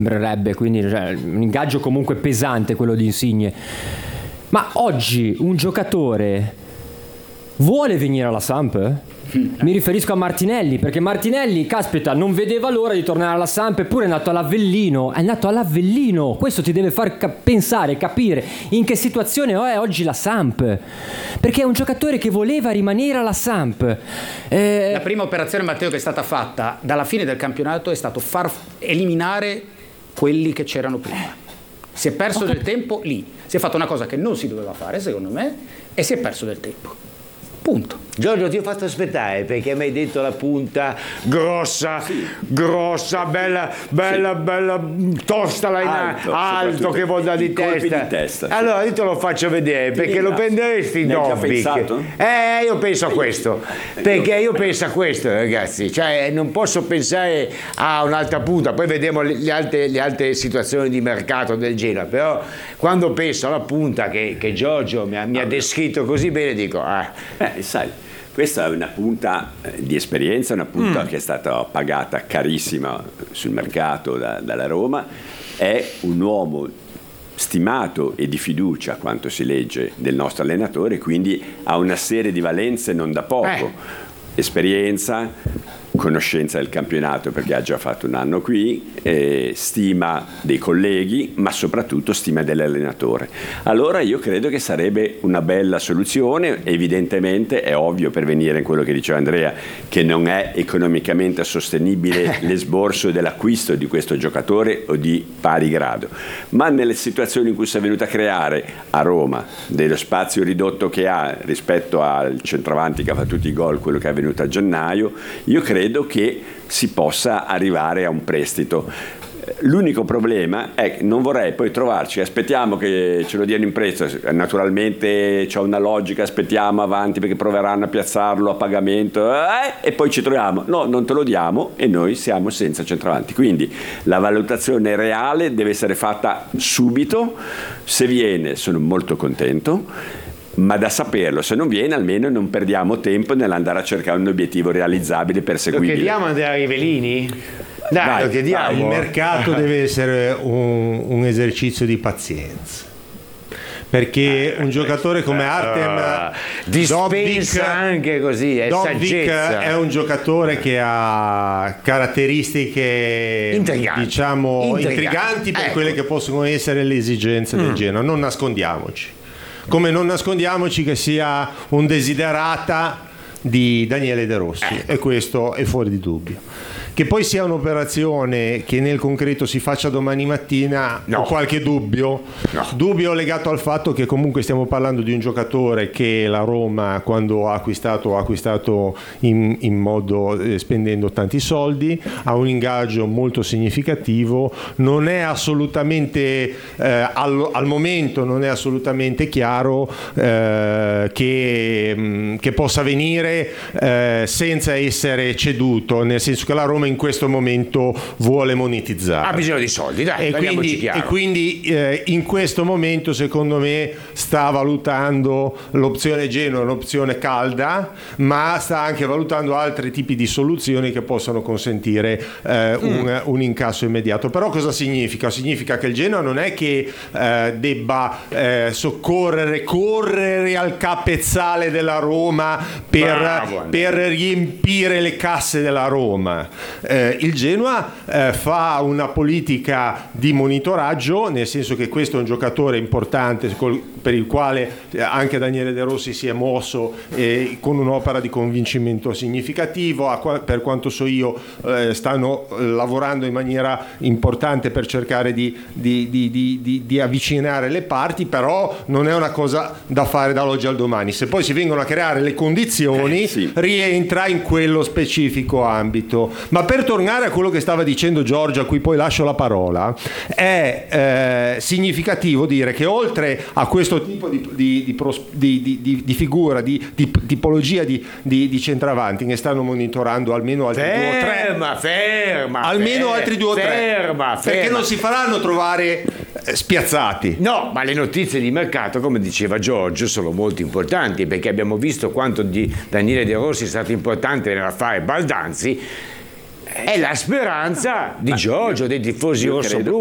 sembrerebbe, quindi un ingaggio comunque pesante quello di Insigne. Ma oggi un giocatore vuole venire alla Samp? Mi riferisco a Martinelli, perché Martinelli, caspita, non vedeva l'ora di tornare alla Samp, eppure è nato all'Avellino. Questo ti deve far pensare, capire in che situazione è oggi la Samp, perché è un giocatore che voleva rimanere alla Samp. La prima operazione, Matteo, che è stata fatta dalla fine del campionato è stato far eliminare quelli che c'erano prima. Si è perso del tempo lì, si è fatta una cosa che non si doveva fare, secondo me, e si è perso del tempo. Punto. Giorgio, ti ho fatto aspettare perché mi hai detto la punta grossa, bella, tosta là in alto che vuol dare di testa. Allora io te lo faccio vedere perché lo prenderesti in Dobbik. Io penso a questo, ragazzi, cioè non posso pensare a un'altra punta, poi vedremo le altre situazioni di mercato del Genoa, però quando penso alla punta che Giorgio mi ha descritto così bene dico sai, questa è una punta di esperienza, una punta che è stata pagata carissima sul mercato dalla Roma, è un uomo stimato e di fiducia, quanto si legge, del nostro allenatore, quindi ha una serie di valenze non da poco, esperienza, conoscenza del campionato perché ha già fatto un anno qui, stima dei colleghi, ma soprattutto stima dell'allenatore. Allora io credo che sarebbe una bella soluzione. Evidentemente è ovvio, per venire in quello che diceva Andrea, che non è economicamente sostenibile l'esborso dell'acquisto di questo giocatore o di pari grado, ma nelle situazioni in cui si è venuta a creare a Roma, dello spazio ridotto che ha rispetto al centravanti che ha fatto tutti i gol, quello che è avvenuto a gennaio, io credo che si possa arrivare a un prestito. L'unico problema è che non vorrei poi trovarci, aspettiamo che ce lo diano in prestito, naturalmente c'è una logica, aspettiamo avanti perché proveranno a piazzarlo a pagamento, e poi ci troviamo, no, non te lo diamo e noi siamo senza centravanti. Quindi la valutazione reale deve essere fatta subito. Se viene sono molto contento, ma da saperlo, se non viene almeno non perdiamo tempo nell'andare a cercare un obiettivo realizzabile, perseguibile. Lo chiediamo a Andrea Rivelini? Dai, lo chiediamo. Il mercato deve essere un esercizio di pazienza, perché un giocatore come Artem dispensa anche così, è saggezza. È un giocatore che ha caratteristiche intriganti per quelle che possono essere le esigenze del Genoa. Non nascondiamoci. Come non nascondiamoci che sia un desiderata di Daniele De Rossi, e questo è fuori di dubbio. Che poi sia un'operazione che nel concreto si faccia domani mattina, ho qualche dubbio legato al fatto che comunque stiamo parlando di un giocatore che la Roma, quando ha acquistato in modo spendendo tanti soldi, ha un ingaggio molto significativo, non è assolutamente al momento non è assolutamente chiaro che possa venire senza essere ceduto, nel senso che la Roma in questo momento vuole monetizzare, ha bisogno di soldi, dai, e quindi in questo momento secondo me sta valutando l'opzione Genoa, un'opzione calda, ma sta anche valutando altri tipi di soluzioni che possono consentire un incasso immediato. Però cosa significa? Significa che il Genoa non è che debba correre al capezzale della Roma per riempire le casse della Roma. Il Genoa fa una politica di monitoraggio, nel senso che questo è un giocatore importante per il quale anche Daniele De Rossi si è mosso con un'opera di convincimento significativo. Per quanto so io stanno lavorando in maniera importante per cercare di avvicinare le parti, però non è una cosa da fare dall'oggi al domani. Se poi si vengono a creare le condizioni rientra in quello specifico ambito. Ma per tornare a quello che stava dicendo Giorgio, a cui poi lascio la parola, è significativo dire che oltre a questo tipo di figura, di tipologia di centravanti, ne stanno monitorando almeno altri due o tre. Altri due o tre. Perché non si faranno trovare spiazzati. No, ma le notizie di mercato, come diceva Giorgio, sono molto importanti, perché abbiamo visto quanto di Daniele De Rossi è stato importante nell'affare Baldanzi. è la speranza di Giorgio, dei tifosi rossoblu.